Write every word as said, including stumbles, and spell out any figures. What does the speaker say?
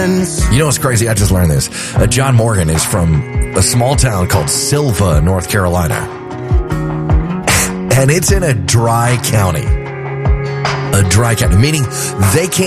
friends. You know what's crazy? I just learned this. Uh, John Morgan is from a small town called Sylva, North Carolina. And it's in a dry county. A dry county, meaning they can't